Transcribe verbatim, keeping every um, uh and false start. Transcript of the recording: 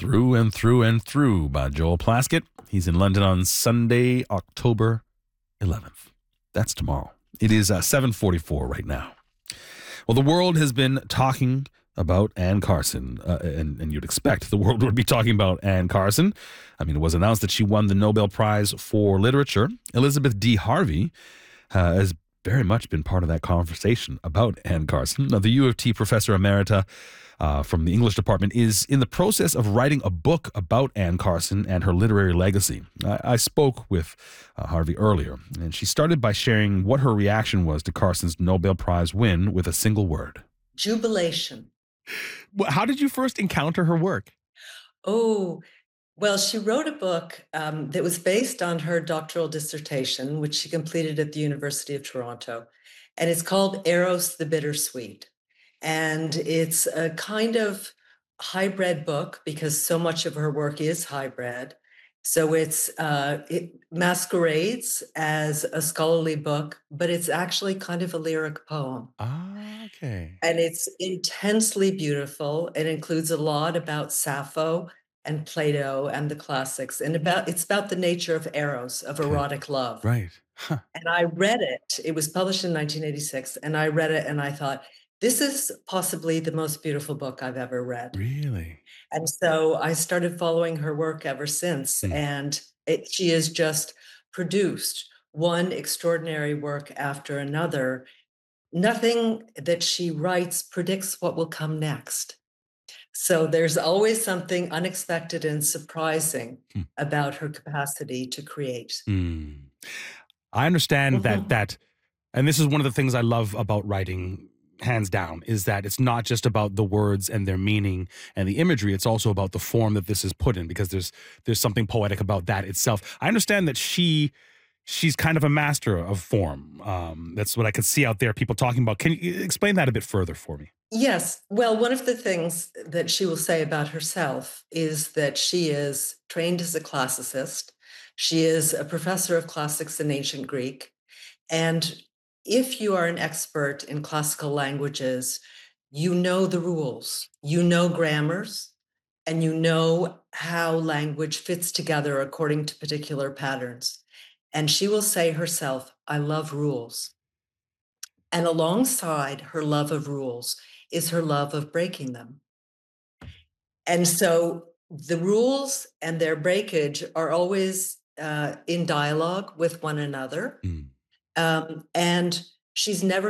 Through and Through and Through by Joel Plaskett. He's in London on Sunday, October eleventh. That's tomorrow. It is uh, seven forty-four right now. Well, the world has been talking about Anne Carson, uh, and, and you'd expect the world would be talking about Anne Carson. I mean, it was announced that she won the Nobel Prize for Literature. Elizabeth D. Harvey uh, has very much been part of that conversation about Anne Carson. Now, the U of T professor emerita uh, from the English department is in the process of writing a book about Anne Carson and her literary legacy. I, I spoke with uh, Harvey earlier, and she started by sharing what her reaction was to Carson's Nobel Prize win with a single word. Jubilation. How did you first encounter her work? Oh, well, she wrote a book um, that was based on her doctoral dissertation, which she completed at the University of Toronto. And it's called Eros the Bittersweet. And it's a kind of hybrid book because so much of her work is hybrid. So it's uh, it masquerades as a scholarly book, but it's actually kind of a lyric poem. Ah, okay. And it's intensely beautiful. It includes a lot about Sappho and Plato and the classics, and about it's about the nature of eros, of Okay. erotic love. Right. Huh. And I read it. It was published in nineteen eighty-six, and I read it and I thought, this is possibly the most beautiful book I've ever read. Really? And so I started following her work ever since, Mm. and it, she has just produced one extraordinary work after another. Nothing that she writes predicts what will come next. So there's always something unexpected and surprising Hmm. about her capacity to create. Mm. I understand that Mhm. that, and this is one of the things I love about writing, hands down, is that it's not just about the words and their meaning and the imagery. It's also about the form that this is put in, because there's there's something poetic about that itself. I understand that she she's kind of a master of form. Um, that's what I could see out there, people talking about. Can you explain that a bit further for me? Yes. Well, one of the things that she will say about herself is that she is trained as a classicist. She is a professor of classics and ancient Greek. And if you are an expert in classical languages, you know the rules, you know grammars, and you know how language fits together according to particular patterns. And she will say herself, I love rules. And alongside her love of rules is her love of breaking them. And so the rules and their breakage are always uh, in dialogue with one another. Mm. Um, and she's never